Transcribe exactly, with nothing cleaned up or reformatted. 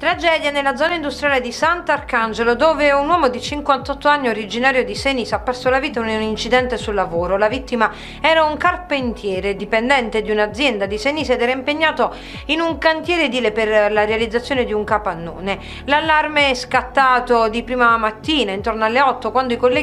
Tragedia nella zona industriale di Sant'Arcangelo, dove un uomo di cinquantotto anni originario di Senisa ha perso la vita in un incidente sul lavoro. La vittima era un carpentiere dipendente di un'azienda di Senisa ed era impegnato in un cantiere edile per la realizzazione di un capannone. L'allarme è scattato di prima mattina intorno alle otto, quando i colleghi